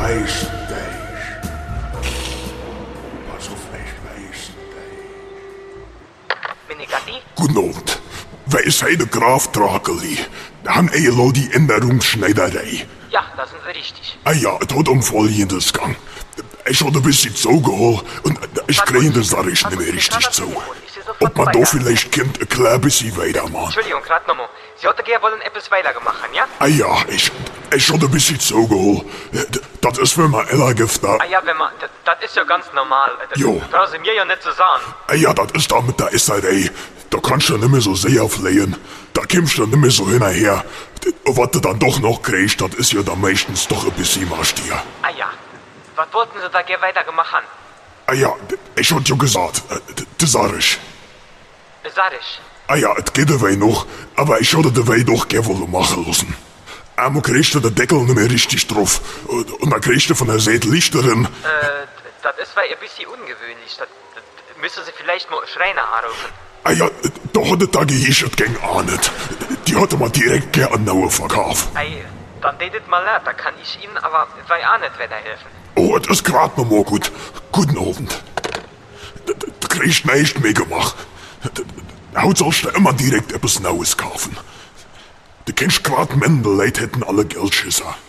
Pas op, wijs. Meneer Gatti? Guten Abend. Wij zijn de Graaf Drakeli. Han Elo die Änderungsschneiderei. Ja, da sind Sie richtig. Ah ja, het had Folgendes gang. Ich hatte ein bisschen zugeholt und ich kriege das da nicht mehr richtig zu. Ob man da vielleicht ein klein bisschen weitermachen. Entschuldigung, gerade nochmal. Sie hätten gerne wollen etwas weitergemacht haben, ja? Ah ja, ich hatte ein bisschen zugeholt. Das ist, wenn man Ella gibt da. Ah ja, wenn man... Das ist ja ganz normal. Das Jo. brauchen Sie mir ja nicht zu sagen. Ah ja, das ist da mit der Esserei. Da kannst du nicht mehr so sehr flehen. Da kommst du nicht mehr so hinterher. Und was du dann doch noch kriegst, das ist ja dann meistens doch ein bisschen Marstier. Ah ja. Was wollten Sie da gerne weitergemacht haben? Ah ja, ich hatte ja gesagt, das sag ich. Sag ich. Ah ja, es geht dabei noch, aber ich hatte dabei doch gerne wollen machen lassen. Einmal kriegst du den Deckel nicht mehr richtig drauf. Und dann kriegst du von der Seite Lichterin. Das ist weil ein bisschen ungewöhnlich. Das müssen Sie vielleicht mal Schreiner anrufen. Ah ja, da hat es da geheischert gegen Ahnet. Die hatte man direkt gerne an Naue verkauft. Ei, dann redet mal leid, da kann ich Ihnen aber weil auch nicht weiterhelfen. Oh, das ist grad noch mal gut. Guten Abend. Du kriegst nicht mehr gemacht. Heute sollst du immer direkt etwas Neues kaufen. Du kennst grad Männer, Leute hätten alle Geldschisser.